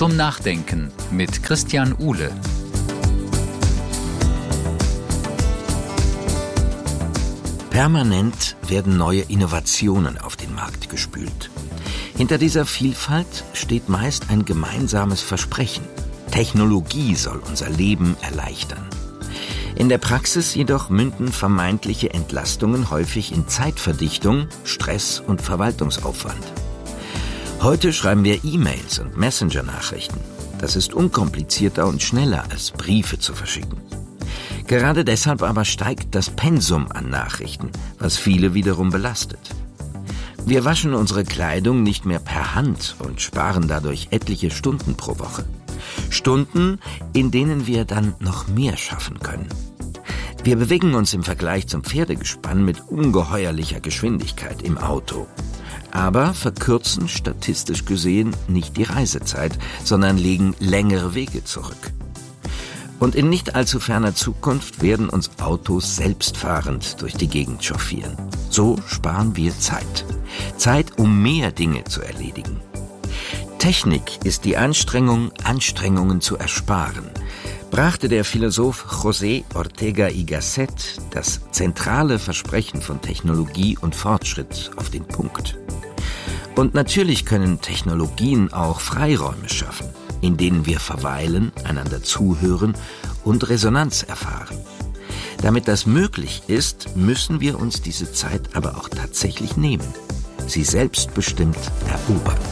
Zum Nachdenken mit Christian Uhle. Permanent werden neue Innovationen auf den Markt gespült. Hinter dieser Vielfalt steht meist ein gemeinsames Versprechen. Technologie soll unser Leben erleichtern. In der Praxis jedoch münden vermeintliche Entlastungen häufig in Zeitverdichtung, Stress und Verwaltungsaufwand. Heute schreiben wir E-Mails und Messenger-Nachrichten. Das ist unkomplizierter und schneller als Briefe zu verschicken. Gerade deshalb aber steigt das Pensum an Nachrichten, was viele wiederum belastet. Wir waschen unsere Kleidung nicht mehr per Hand und sparen dadurch etliche Stunden pro Woche. Stunden, in denen wir dann noch mehr schaffen können. Wir bewegen uns im Vergleich zum Pferdegespann mit ungeheuerlicher Geschwindigkeit im Auto. Aber verkürzen statistisch gesehen nicht die Reisezeit, sondern legen längere Wege zurück. Und in nicht allzu ferner Zukunft werden uns Autos selbstfahrend durch die Gegend chauffieren. So sparen wir Zeit. Zeit, um mehr Dinge zu erledigen. Technik ist die Anstrengung, Anstrengungen zu ersparen, brachte der Philosoph José Ortega y Gasset das zentrale Versprechen von Technologie und Fortschritt auf den Punkt. Und natürlich können Technologien auch Freiräume schaffen, in denen wir verweilen, einander zuhören und Resonanz erfahren. Damit das möglich ist, müssen wir uns diese Zeit aber auch tatsächlich nehmen, sie selbstbestimmt erobern.